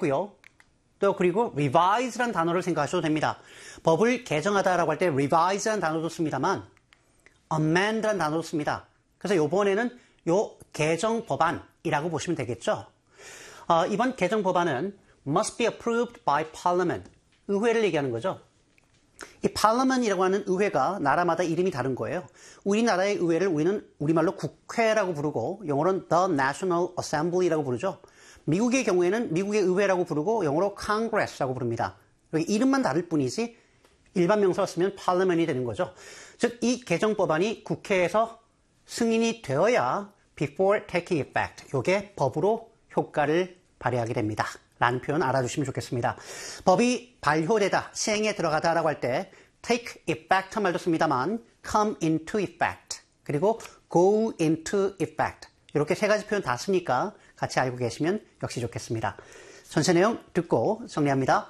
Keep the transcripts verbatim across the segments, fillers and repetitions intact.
있고요. 또 그리고 revise라는 단어를 생각하셔도 됩니다. 법을 개정하다라고 할 때 revise라는 단어도 씁니다만 amend라는 단어도 씁니다. 그래서 이번에는 요 개정 법안이라고 보시면 되겠죠. 어, 이번 개정 법안은 must be approved by parliament. 의회를 얘기하는 거죠. 이 parliament이라고 하는 의회가 나라마다 이름이 다른 거예요. 우리나라의 의회를 우리는 우리말로 국회라고 부르고 영어로는 the National Assembly라고 부르죠. 미국의 경우에는 미국의 의회라고 부르고 영어로 Congress라고 부릅니다. 여기 이름만 다를 뿐이지 일반 명사로 쓰면 parliament이 되는 거죠. 즉, 이 개정법안이 국회에서 승인이 되어야 before taking effect, 이게 법으로 효과를 발휘하게 됩니다. 라는 표현 알아주시면 좋겠습니다. 법이 발효되다, 시행에 들어가다라고 할 때 take effect 말도 씁니다만 come into effect, 그리고 go into effect 이렇게 세 가지 표현 다 쓰니까 같이 알고 계시면 역시 좋겠습니다. 전체 내용 듣고 정리합니다.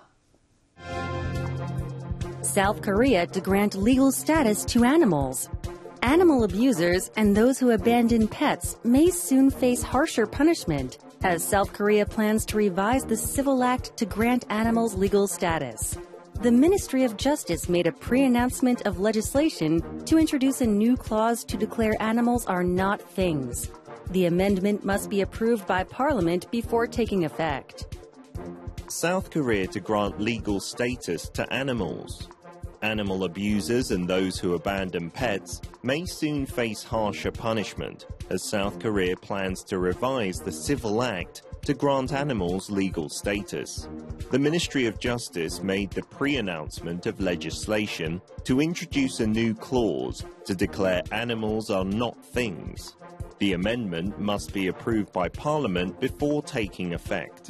South Korea to grant legal status to animals. Animal abusers and those who abandon pets may soon face harsher punishment as South Korea plans to revise the Civil Act to grant animals legal status. The Ministry of Justice made a pre-announcement of legislation to introduce a new clause to declare animals are not things. The amendment must be approved by Parliament before taking effect. South Korea to grant legal status to animals. Animal abusers and those who abandon pets may soon face harsher punishment as South Korea plans to revise the Civil Act to grant animals legal status. The Ministry of Justice made the pre-announcement of legislation to introduce a new clause to declare animals are not things. The amendment must be approved by Parliament before taking effect.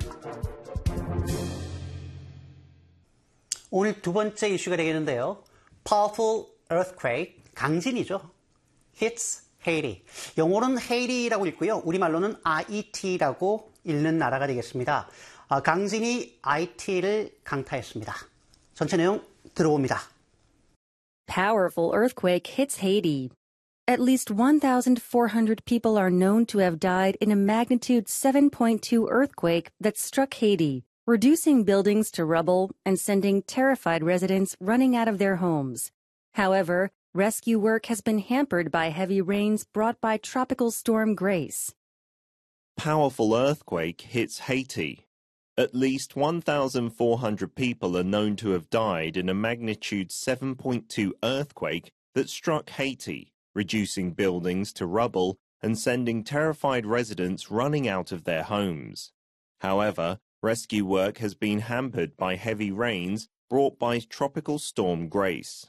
오늘 두 번째 이슈가 되겠는데요. Powerful earthquake, 강진이죠. hits Haiti. 영어로는 Haiti라고 읽고요. 우리말로는 아이티라고 읽는 나라가 되겠습니다. 아, 강진이 아이티를 강타했습니다. 전체 내용 들어봅니다. Powerful earthquake hits Haiti. At least one thousand four hundred people are known to have died in a magnitude seven point two earthquake that struck Haiti, reducing buildings to rubble and sending terrified residents running out of their homes. However, rescue work has been hampered by heavy rains brought by Tropical Storm Grace. Powerful earthquake hits Haiti. At least one thousand four hundred people are known to have died in a magnitude seven point two earthquake that struck Haiti, reducing buildings to rubble and sending terrified residents running out of their homes. However, rescue work has been hampered by heavy rains brought by Tropical Storm Grace.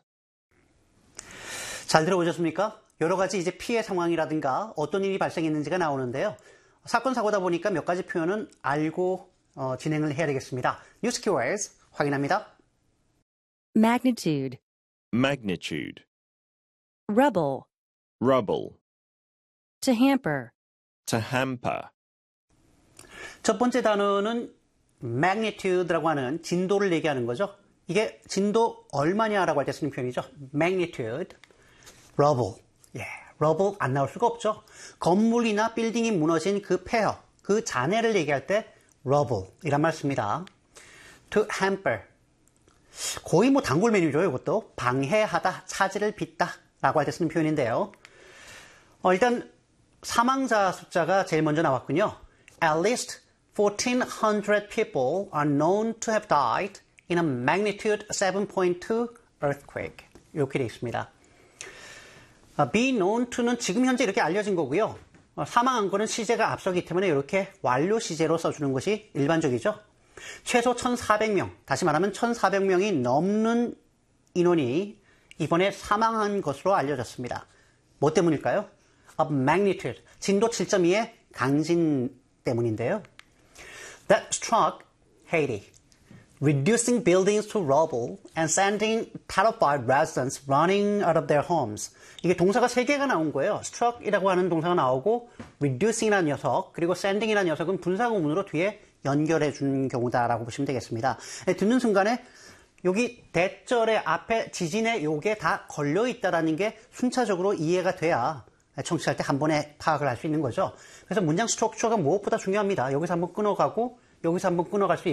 잘 들어보셨습니까? 여러 가지 이제 피해 상황이라든가 어떤 일이 발생했는지가 나오는데요. 사건 사고다 보니까 몇 가지 표현은 알고 어, 진행을 해야 되겠습니다. 뉴스 키워드 확인합니다. Magnitude. Magnitude. Rubble. Rubble. To hamper. To hamper. 첫 번째 단어는 magnitude라고 하는 진도를 얘기하는 거죠. 이게 진도 얼마냐라고 할 때 쓰는 표현이죠. magnitude, rubble. 예, rubble 안 나올 수가 없죠. 건물이나 빌딩이 무너진 그 폐허, 그 잔해를 얘기할 때 rubble 이란 말 씁니다. to hamper. 거의 뭐 단골 메뉴죠, 이것도. 방해하다, 차질을 빚다 라고 할 때 쓰는 표현인데요. 어, 일단 사망자 숫자가 제일 먼저 나왔군요. At least fourteen hundred people are known to have died in a magnitude seven point two earthquake. 이렇게 되어 있습니다. 어, be known to는 지금 현재 이렇게 알려진 거고요. 어, 사망한 거는 시제가 앞서기 때문에 이렇게 완료 시제로 써주는 것이 일반적이죠. 최소 천사백 명, 다시 말하면 천사백 명이 넘는 인원이 이번에 사망한 것으로 알려졌습니다. 뭐 때문일까요? Of magnitude, 진도 칠 점 이의 강진 때문인데요. That struck Haiti, reducing buildings to rubble and sending terrified residents running out of their homes. 이게 동사가 세 개가 나온 거예요. struck이라고 하는 동사가 나오고 reducing이라는 녀석, 그리고 sending이라는 녀석은 분사구문으로 뒤에 연결해 준 경우다라고 보시면 되겠습니다. 듣는 순간에 여기 대절의 앞에 지진의 요게 다 걸려 있다라는 게 순차적으로 이해가 돼야 청취할 때 한 번에 파악을 할 수 있는 거죠. 그래서 문장 스트럭처가 무엇보다 중요합니다. 여기서 한번 끊어가고 여기서 한번 끊어갈 수